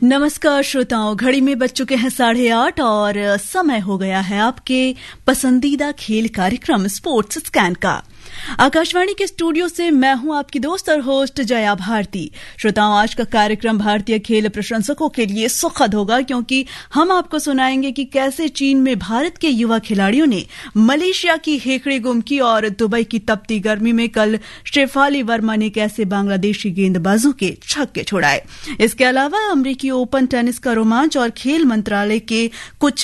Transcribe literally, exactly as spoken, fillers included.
नमस्कार श्रोताओं, घड़ी में बज चुके हैं साढ़े आठ और समय हो गया है आपके पसंदीदा खेल कार्यक्रम स्पोर्ट्स स्कैन का। आकाशवाणी के स्टूडियो से मैं हूं आपकी दोस्त और होस्ट जया भारती। श्रोताओं, आज का कार्यक्रम भारतीय खेल प्रशंसकों के लिए सुखद होगा क्योंकि हम आपको सुनाएंगे कि कैसे चीन में भारत के युवा खिलाड़ियों ने मलेशिया की हेकड़े गुम की और दुबई की तपती गर्मी में कल शेफाली वर्मा ने कैसे बांग्लादेशी गेंदबाजों के छक्के छुड़ाए। इसके अलावा अमेरिकी ओपन टेनिस का रोमांच और खेल मंत्रालय के कुछ